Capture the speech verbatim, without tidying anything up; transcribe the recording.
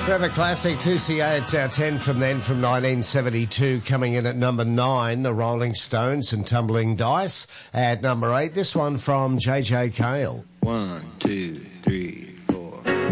Forever Classic two C A, it's our ten from then, from nineteen seventy-two. Coming in at number nine, the Rolling Stones and Tumbling Dice. At number eight, this one from J J Cale. One, two,